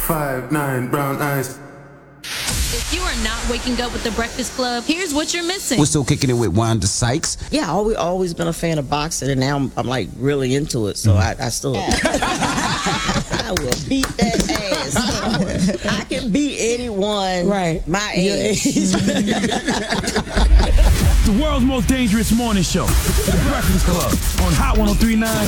5'9", brown eyes. If you are not waking up with the Breakfast Club, here's what you're missing. We're still kicking it with Wanda Sykes. Yeah, always been a fan of boxing, and now I'm like really into it. So I still, I will beat that ass. I can beat anyone my age. The world's most dangerous morning show, The Breakfast Club, on Hot 103.9